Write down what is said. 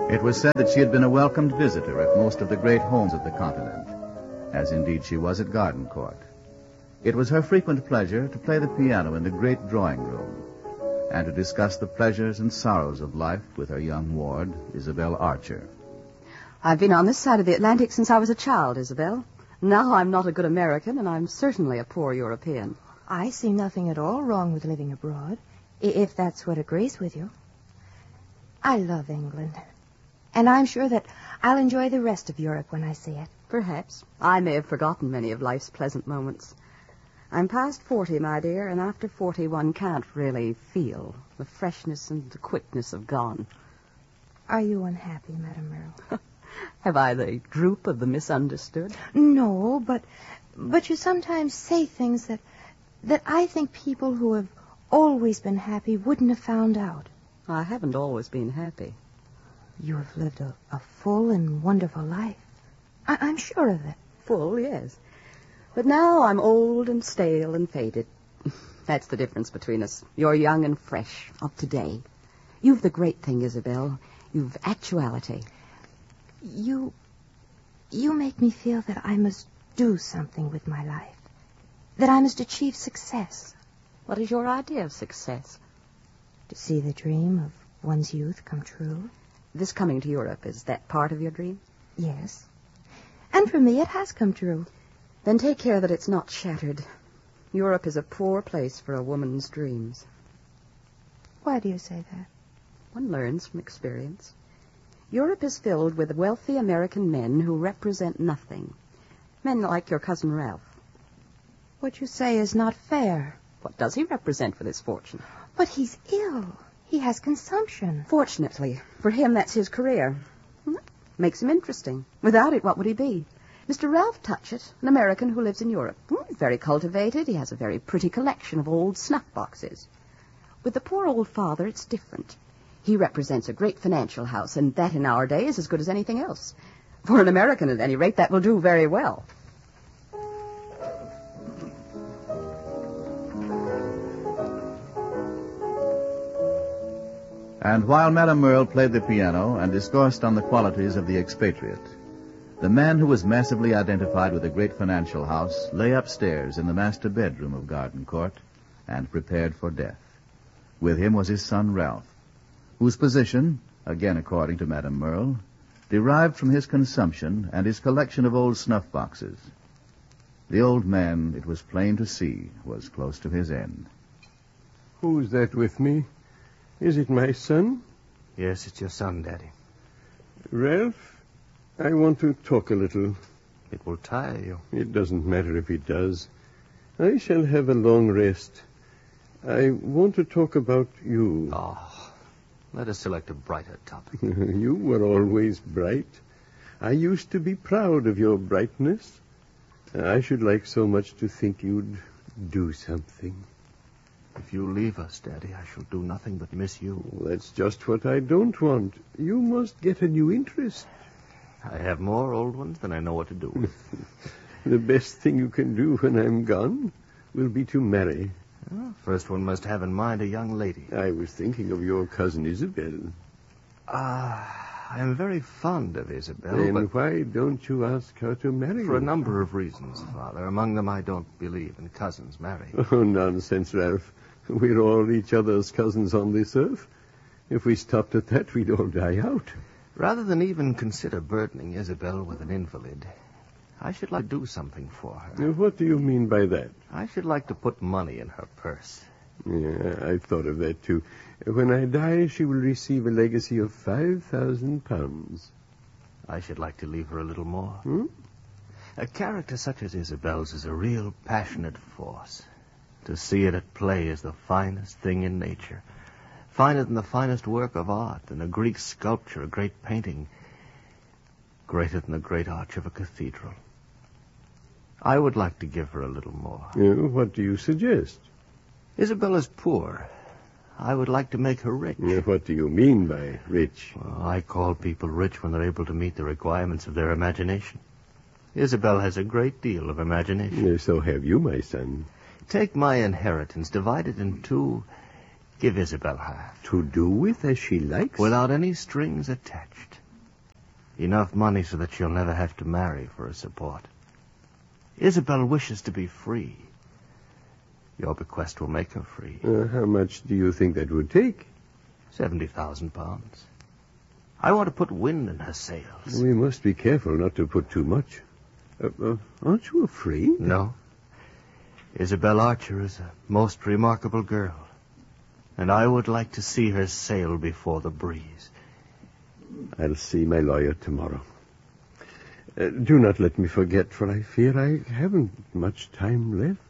It was said that she had been a welcomed visitor at most of the great homes of the continent, as indeed she was at Gardencourt. It was her frequent pleasure to play the piano in the great drawing room and to discuss the pleasures and sorrows of life with her young ward, Isabel Archer. I've been on this side of the Atlantic since I was a child, Isabel. Now I'm not a good American, and I'm certainly a poor European. I see nothing at all wrong with living abroad, if that's what agrees with you. I love England, and I'm sure that I'll enjoy the rest of Europe when I see it. Perhaps. I may have forgotten many of life's pleasant moments. I'm past 40, my dear, and after 40 one can't really feel the freshness and the quickness of gone. Are you unhappy, Madame Merle? Have I the droop of the misunderstood? No, but you sometimes say things that I think people who have always been happy wouldn't have found out. I haven't always been happy. You have lived a full and wonderful life. I'm sure of it. Full, yes. But now I'm old and stale and faded. That's the difference between us. You're young and fresh, up to date. You've the great thing, Isabel. You've actuality. You make me feel that I must do something with my life. That I must achieve success. What is your idea of success? To see the dream of one's youth come true. This coming to Europe, is that part of your dream? Yes. And for me, it has come true. Then take care that it's not shattered. Europe is a poor place for a woman's dreams. Why do you say that? One learns from experience. Europe is filled with wealthy American men who represent nothing. Men like your cousin Ralph. What you say is not fair. What does he represent with his fortune? But he's ill. He has consumption. Fortunately, for him, that's his career. Makes him interesting. Without it, what would he be? Mr. Ralph Touchett, an American who lives in Europe. Very cultivated. He has a very pretty collection of old snuff boxes. With the poor old father, it's different. He represents a great financial house, and that in our day is as good as anything else. For an American, at any rate, that will do very well. And while Madame Merle played the piano and discoursed on the qualities of the expatriate, the man who was massively identified with the great financial house lay upstairs in the master bedroom of Gardencourt and prepared for death. With him was his son Ralph, whose position, again according to Madame Merle, derived from his consumption and his collection of old snuff boxes. The old man, it was plain to see, was close to his end. Who's that with me? Is it my son? Yes, it's your son, Daddy. Ralph, I want to talk a little. It will tire you. It doesn't matter if it does. I shall have a long rest. I want to talk about you. Oh, let us select a brighter topic. You were always bright. I used to be proud of your brightness. I should like so much to think you'd do something. If you leave us, Daddy, I shall do nothing but miss you. That's just what I don't want. You must get a new interest. I have more old ones than I know what to do with. The best thing you can do when I'm gone will be to marry. Well, first one must have in mind a young lady. I was thinking of your cousin Isabel. I am very fond of Isabel. Then but why don't you ask her to marry you? for a number of reasons, Father. Among them, I don't believe in cousins marrying. Oh, nonsense, Ralph. We're all each other's cousins on this earth. If we stopped at that, we'd all die out. Rather than even consider burdening Isabel with an invalid, I should like to do something for her. What do you mean by that? I should like to put money in her purse. Yeah, I've thought of that, too. When I die, she will receive a legacy of £5,000. I should like to leave her a little more. Hmm? A character such as Isabel's is a real passionate force. To see it at play is the finest thing in nature. Finer than the finest work of art, than a Greek sculpture, a great painting. Greater than the great arch of a cathedral. I would like to give her a little more. What do you suggest? Isabel is poor. I would like to make her rich. What do you mean by rich? Well, I call people rich when they're able to meet the requirements of their imagination. Isabel has a great deal of imagination. So have you, my son. Take my inheritance, divide it in two, give Isabel half. To do with as she likes? Without any strings attached. Enough money so that she'll never have to marry for a support. Isabel wishes to be free. Your bequest will make her free. How much do you think that would take? 70,000 pounds. I want to put wind in her sails. We must be careful not to put too much. Aren't you afraid? No. Isabel Archer is a most remarkable girl, and I would like to see her sail before the breeze. I'll see my lawyer tomorrow. Do not let me forget, for I fear I haven't much time left.